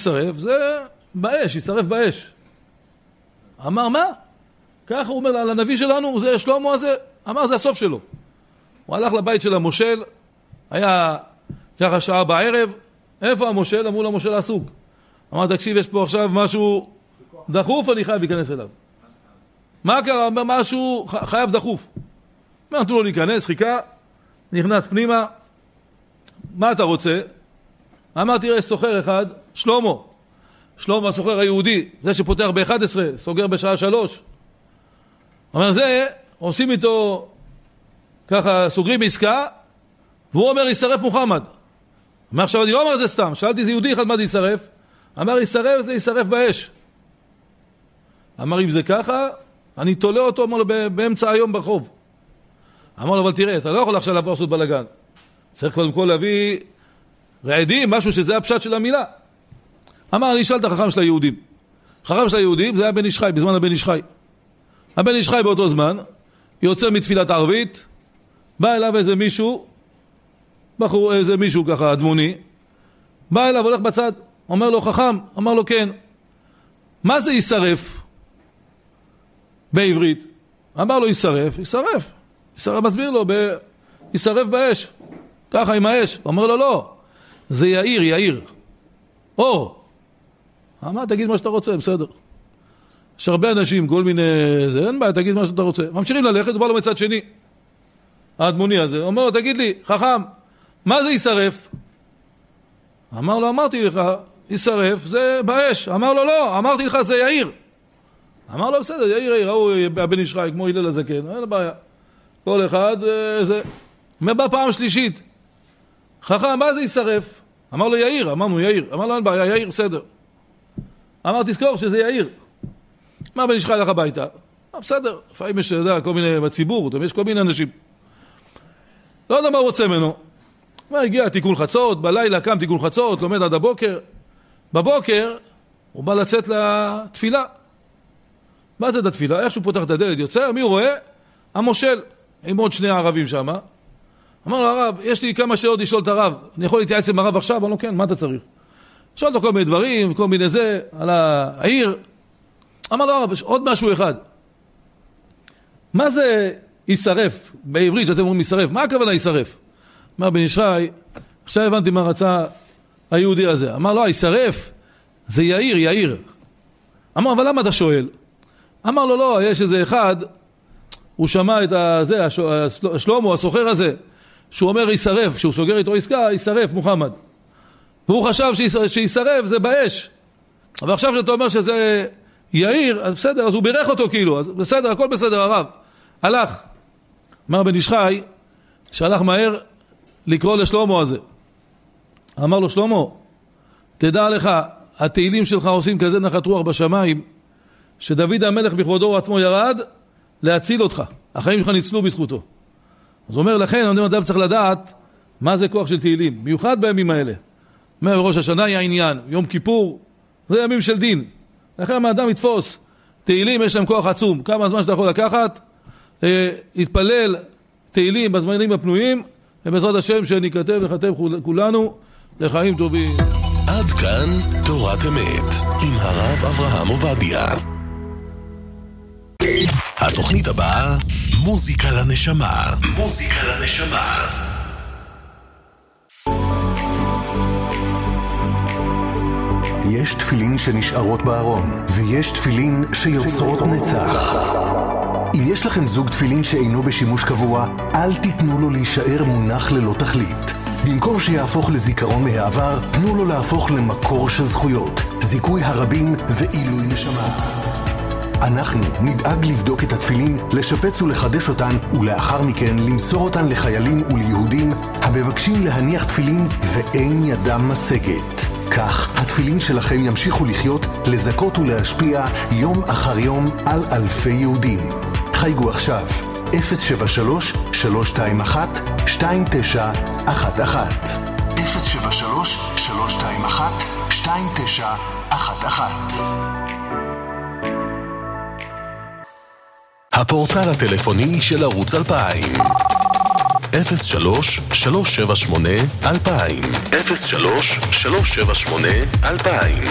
יישרף, זה באש, יישרף באש. אמר, מה? ככה הוא אומר לנביא שלנו, זה שלמה הזה. אמר, זה הסוף שלו. הוא הלך לבית של המושל, היה ככה שעה בערב, איפה המושל? אמרו למושל עסוק. אמר, תקשיב, יש פה עכשיו משהו דחוף, אני חייב להיכנס אליו. מה קרה? משהו חייב דחוף. נתנו לו להיכנס, חיכה, נכנס פנימה. מה אתה רוצה? אמר, תראה, סוחר אחד, שלמה. שלמה הסוחר היהודי, זה שפותח ב-11, סוגר בשעה 3. אומר, זה, עושים איתו, ככה, סוגרים עסקה, והוא אומר, יישרף מוחמד. אמר, עכשיו אני לא אומר את זה סתם, שאלתי, זה יהודי אחד, מה זה יישרף? אמר, יישרף, זה יישרף באש. אמר, אם זה ככה, אני תולה אותו, אמר לו, באמצע היום ברחוב. אמר לו, אבל תראה, אתה לא יכול עכשיו לבוא לעשות בלגן. צריך קודם כל להביא רעדים, משהו שזה הפשט של המילה. אמר, אני אשאל את החכם של היהודים. החכם של היהודים זה היה בן איש חי, בזמן הבן איש חי. הבן איש חי באותו זמן, יוצא מתפילת ערבית, בא אליו איזה מישהו, בחור, איזה מישהו ככה, אדמוני, בא אליו, הולך בצד, אומר לו, חכם, אמר לו, כן. מה זה יישרף? בעברית. אמר לו, יישרף, יישרף. יישרף, מסביר לו, יישרף באש. ככה עם האש. אומר לו, לא. זה יאיר, יאיר. אור. אמר, תגיד מה שאתה רוצה, בסדר. יש הרבה אנשים, כל מיני, זה, אין בעיה, תגיד מה שאתה רוצה. ממשיכים ללכת, הוא בא לו מצד שני. האדמוני הזה, אומר לו, תגיד לי, חכם, מה זה יישרף? אמר לו, אמרתי לך, יישרף, זה באש. אמר לו, לא, אמרתי לך, זה יאיר. אמר לו, בסדר, יאיר, יאיר, הוא הבן איש חי, כמו הלל הזקן, אין בעיה. כל אחד, זה. מבא פעם שלישית. חכם, מה זה יישרף? אמר לו, יאיר, אמרנו, יאיר. אמר לו, אין בעיה, יאיר, בסדר. אמר, תזכור שזה יאיר. מה בן איש חי לך הביתה? בסדר, לפעמים יש, כל מיני, בציבור, יש כל מיני אנשים. לא יודע מה הוא רוצה ממנו. הגיע תיקון חצות, בלילה קם תיקון חצות, לומד עד הבוקר. בבוקר הוא בא לצאת לתפילה. מה זה את התפילה? איך שהוא פותח את הדלת יוצא, מי הוא רואה? המושל, עם עוד שני הערבים שם. אמר לו, הרב, יש לי כמה שאלות לשאול את הרב. אני יכול להתייעץ עם הרב עכשיו? אמר לו, כן, מה אתה צריך? שאל אותו כל מיני דברים, כל מיני זה, על העיר. אמר לו, הרב, יש עוד משהו אחד. מה זה יישרף? בעברית שאתם אומרים יישרף. מה הכוונה יישרף? אמר בן איש חי, עכשיו הבנתי מה רצה היהודי הזה. אמר לו, יישרף, זה יאיר, יאיר. אמר, אבל למה אתה שואל? אמר לו, לא, יש איזה אחד, הוא שמע את זה, שלמה, הסוחר הזה, שהוא אומר יישרף, כשהוא סוגר איתו עסקה, יישרף מוחמד. והוא חשב שיישרף זה באש. אבל עכשיו שאתה אומר שזה יאיר, אז בסדר, אז הוא בירך אותו כאילו, אז בסדר, הכל בסדר, הרב. הלך. אמר בן איש חי, שהלך מהר לקרוא לשלמה הזה. אמר לו, שלמה, תדע לך, התהילים שלך עושים כזה נחת רוח בשמיים, שדוד המלך בכבודו עצמו ירד להציל אותך. החיים שלך ניצלו בזכותו. אז הוא אומר, לכן, אדם צריך לדעת מה זה כוח של תהילים, מיוחד בימים האלה. בראש השנה היה עניין, יום כיפור, זה ימים של דין. לכן האדם יתפוס, תהילים יש להם כוח עצום, כמה זמן שאתה יכול לקחת, להתפלל תהילים בזמנים הפנויים, ובעזרת השם שניכתב וחתב כולנו לחיים טובים. עד כאן תורת אמת, עם הרב אברהם עובדיה. התוכנית הבאה, מוזיקה לנשמה. מוזיקה לנשמה. יש תפילין שנשארות בארון, ויש תפילין שיוצרות נצח. אם יש לכם זוג תפילין שאינו בשימוש קבוע, אל תיתנו לו להישאר מונח ללא תכלית. במקום שיהפוך לזיכרון מהעבר, תנו לו להפוך למקור של זכויות, זיכוי הרבים ועילוי נשמה. אנחנו נדאג לבדוק את התפילין, לשפץ ולחדש אותן, ולאחר מכן למסור אותן לחיילים וליהודים המבקשים להניח תפילין ואין ידם משגת. כך התפילין שלכם ימשיכו לחיות, לזכות ולהשפיע יום אחר יום על אלפי יהודים. חייגו עכשיו 073-321-2911 073-321-2911 הפורטל הטלפוני של ערוץ 2000 03-378-2000 03-378-2000